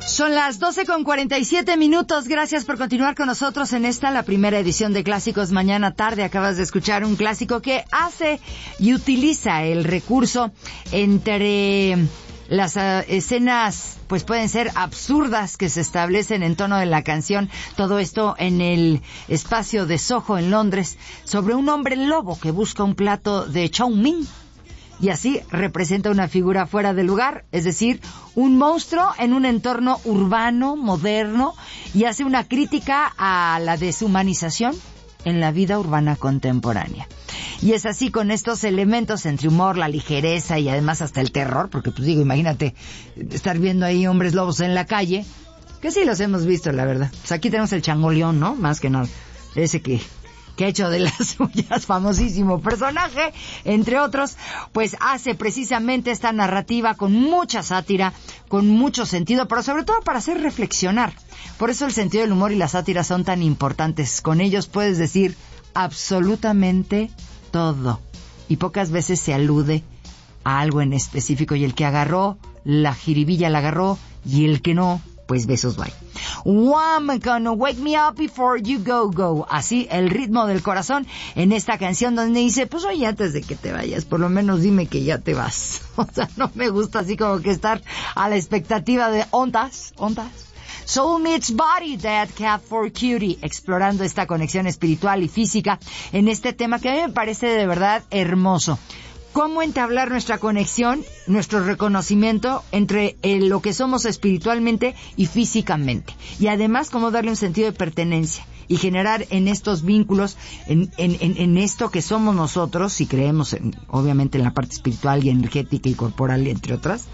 Son las 12:47. Gracias por continuar con nosotros en la primera edición de Clásicos Mañana Tarde. Acabas de escuchar un clásico que hace y utiliza el recurso entre las escenas, pues pueden ser absurdas, que se establecen en tono de la canción. Todo esto en el espacio de Soho, en Londres, sobre un hombre lobo que busca un plato de chow mein. Y así representa una figura fuera de lugar, es decir, un monstruo en un entorno urbano, moderno, y hace una crítica a la deshumanización en la vida urbana contemporánea. Y es así, con estos elementos entre humor, la ligereza y además hasta el terror, porque pues digo, imagínate estar viendo ahí hombres lobos en la calle, que sí los hemos visto, la verdad. Pues aquí tenemos el changoleón, ¿no? Más que nada, ese que ha hecho de las suyas, famosísimo personaje, entre otros, pues hace precisamente esta narrativa con mucha sátira, con mucho sentido, pero sobre todo para hacer reflexionar. Por eso el sentido del humor y la sátira son tan importantes. Con ellos puedes decir absolutamente todo, y pocas veces se alude a algo en específico, y el que agarró la jiribilla la agarró, y el que no, pues besos, bye. Wham con Wake Me Up Before You Go Go. Así, el ritmo del corazón en esta canción donde dice, pues oye, antes de que te vayas, por lo menos dime que ya te vas. O sea, no me gusta así como que estar a la expectativa de ondas. Soul Meets Body, Dead Cat for Cutie, explorando esta conexión espiritual y física en este tema que a mí me parece de verdad hermoso. Cómo entablar nuestra conexión, nuestro reconocimiento entre lo que somos espiritualmente y físicamente. Y además, cómo darle un sentido de pertenencia y generar en estos vínculos, en esto que somos nosotros, si creemos obviamente en la parte espiritual y energética y corporal, entre otras,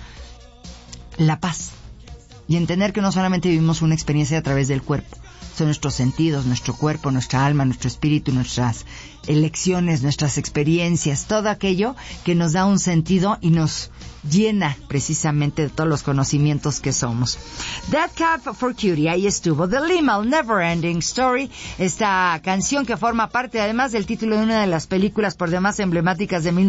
la paz. Y entender que no solamente vivimos una experiencia a través del cuerpo, son nuestros sentidos, nuestro cuerpo, nuestra alma, nuestro espíritu, nuestras elecciones, nuestras experiencias, todo aquello que nos da un sentido y nos llena precisamente de todos los conocimientos que somos. That Cat for Cutie, ahí estuvo. The Limahl, Never Ending Story, esta canción que forma parte además del título de una de las películas por demás emblemáticas de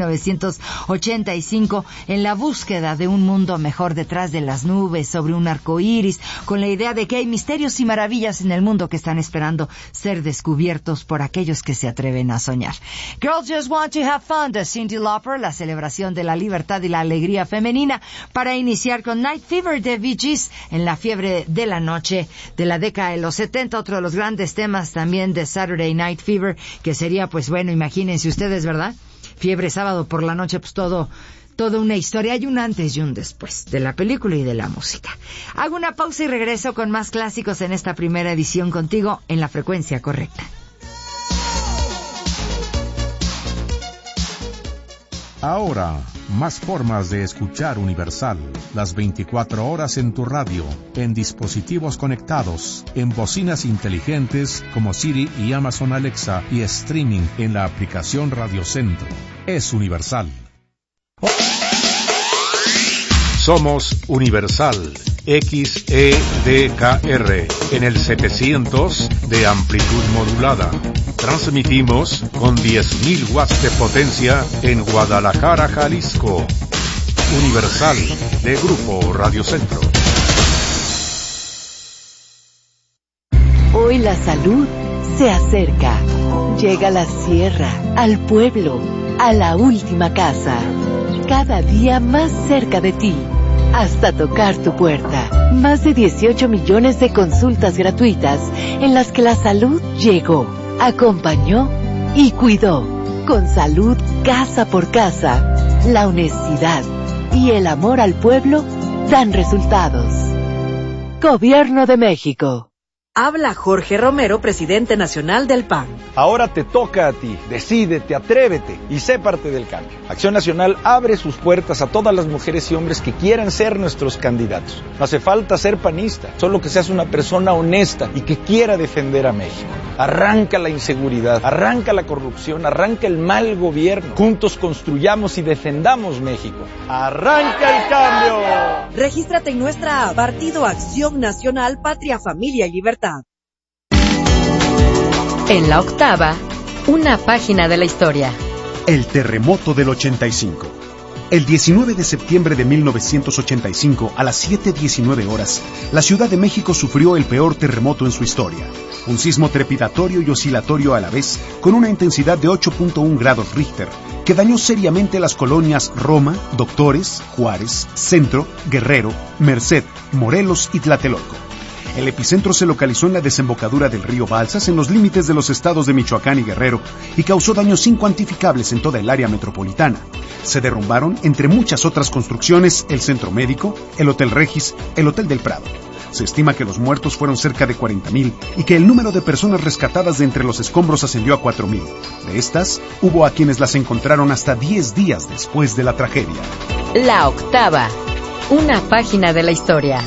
1985, en la búsqueda de un mundo mejor detrás de las nubes, sobre un arco iris, con la idea de que hay misterios y maravillas en el mundo que están esperando ser descubiertos por aquellos que se atreven a soñar. Girls Just Want to Have Fun de Cyndi Lauper, la celebración de la libertad y la alegría femenina, para iniciar con Night Fever de Bee Gees, en la fiebre de la noche de la década de los 70, otro de los grandes temas también de Saturday Night Fever, que sería, pues bueno, imagínense ustedes, ¿verdad? Fiebre sábado por la noche, pues toda una historia, hay un antes y un después de la película y de la música. Hago una pausa y regreso con más clásicos en esta primera edición contigo en la frecuencia correcta. Ahora, más formas de escuchar Universal. Las 24 horas en tu radio, en dispositivos conectados, en bocinas inteligentes como Siri y Amazon Alexa, y streaming en la aplicación Radio Centro. Es Universal. Somos Universal XEDKR en el 700 de amplitud modulada. Transmitimos con 10.000 watts de potencia en Guadalajara, Jalisco. Universal de Grupo Radio Centro. Hoy la salud se acerca. Llega a la sierra, al pueblo, a la última casa. Cada día más cerca de ti, hasta tocar tu puerta. Más de 18 millones de consultas gratuitas en las que la salud llegó, acompañó y cuidó. Con salud casa por casa, la honestidad y el amor al pueblo dan resultados. Gobierno de México. Habla Jorge Romero, presidente nacional del PAN. Ahora te toca a ti. Decídete, atrévete y sé parte del cambio. Acción Nacional abre sus puertas a todas las mujeres y hombres que quieran ser nuestros candidatos. No hace falta ser panista, solo que seas una persona honesta y que quiera defender a México. Arranca la inseguridad, arranca la corrupción, arranca el mal gobierno. Juntos construyamos y defendamos México. ¡Arranca el cambio! Regístrate en nuestra app Partido Acción Nacional, Patria, Familia y Libertad. En la octava, una página de la historia. El terremoto del 85. El 19 de septiembre de 1985, a las 7:19 horas, la Ciudad de México sufrió el peor terremoto en su historia. Un sismo trepidatorio y oscilatorio a la vez, con una intensidad de 8.1 grados Richter, que dañó seriamente las colonias Roma, Doctores, Juárez, Centro, Guerrero, Merced, Morelos y Tlatelolco. El epicentro se localizó en la desembocadura del río Balsas, en los límites de los estados de Michoacán y Guerrero, y causó daños incuantificables en toda el área metropolitana. Se derrumbaron, entre muchas otras construcciones, el Centro Médico, el Hotel Regis, el Hotel del Prado. Se estima que los muertos fueron cerca de 40,000 y que el número de personas rescatadas de entre los escombros ascendió a 4,000. De estas, hubo a quienes las encontraron hasta 10 días después de la tragedia. La octava, una página de la historia.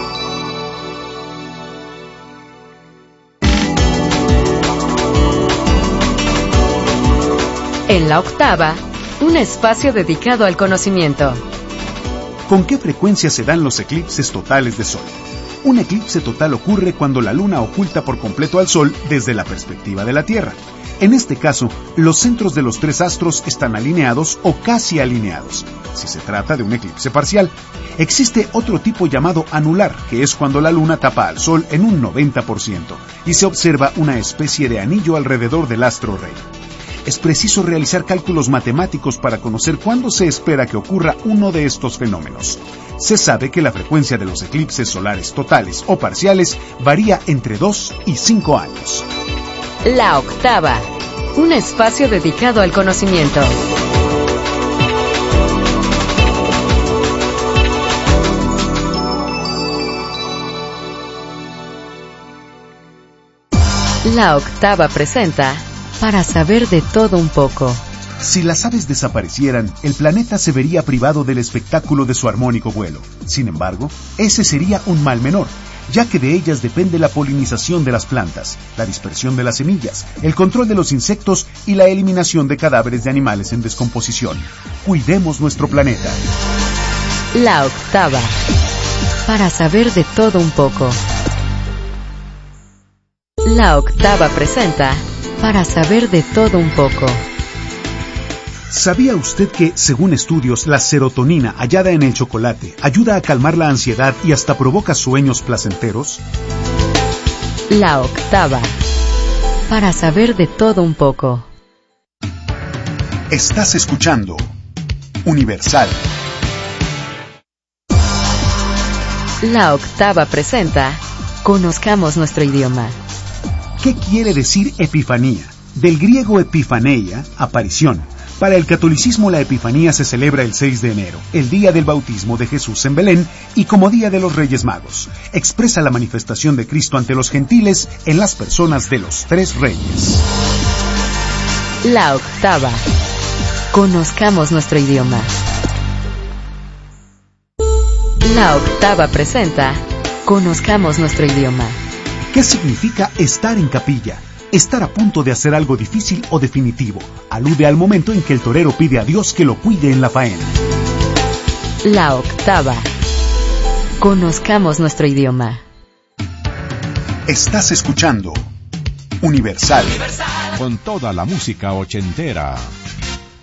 En la octava, un espacio dedicado al conocimiento. ¿Con qué frecuencia se dan los eclipses totales de Sol? Un eclipse total ocurre cuando la Luna oculta por completo al Sol desde la perspectiva de la Tierra. En este caso, los centros de los 3 astros están alineados o casi alineados, si se trata de un eclipse parcial. Existe otro tipo llamado anular, que es cuando la Luna tapa al Sol en un 90% y se observa una especie de anillo alrededor del astro rey. Es preciso realizar cálculos matemáticos para conocer cuándo se espera que ocurra uno de estos fenómenos. Se sabe que la frecuencia de los eclipses solares totales o parciales varía entre 2 y 5 años. La octava, un espacio dedicado al conocimiento. La octava presenta Para saber de todo un poco. Si las aves desaparecieran, el planeta se vería privado del espectáculo de su armónico vuelo. Sin embargo, ese sería un mal menor, ya que de ellas depende la polinización de las plantas, la dispersión de las semillas, el control de los insectos y la eliminación de cadáveres de animales en descomposición. Cuidemos nuestro planeta. La octava, para saber de todo un poco. La octava presenta Para saber de todo un poco. ¿Sabía usted que, según estudios, la serotonina hallada en el chocolate ayuda a calmar la ansiedad y hasta provoca sueños placenteros? La octava, para saber de todo un poco. Estás escuchando Universal. La octava presenta Conozcamos nuestro idioma. ¿Qué quiere decir epifanía? Del griego epifaneia, aparición. Para el catolicismo la Epifanía se celebra el 6 de enero, el día del bautismo de Jesús en Belén y como día de los Reyes Magos. Expresa la manifestación de Cristo ante los gentiles en las personas de los 3 reyes. La octava. Conozcamos nuestro idioma. La octava presenta Conozcamos nuestro idioma. ¿Qué significa estar en capilla? Estar a punto de hacer algo difícil o definitivo. Alude al momento en que el torero pide a Dios que lo cuide en la faena. La octava. Conozcamos nuestro idioma. Estás escuchando Universal. Con toda la música ochentera.